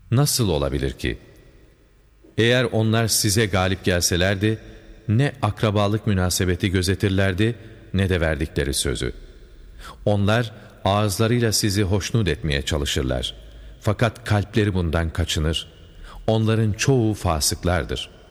Nasıl olabilir ki? Eğer onlar size galip gelselerdi, ne akrabalık münasebeti gözetirlerdi, ne de verdikleri sözü. Onlar ağızlarıyla sizi hoşnut etmeye çalışırlar. Fakat kalpleri bundan kaçınır. Onların çoğu fasıklardır.''